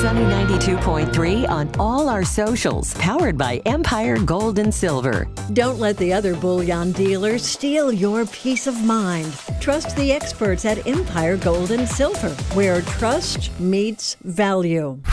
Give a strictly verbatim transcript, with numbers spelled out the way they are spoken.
Sunny ninety-two point three on all our socials, powered by Empire Gold and Silver. Don't let the other bullion dealers steal your peace of mind. Trust the experts at Empire Gold and Silver, where trust meets value.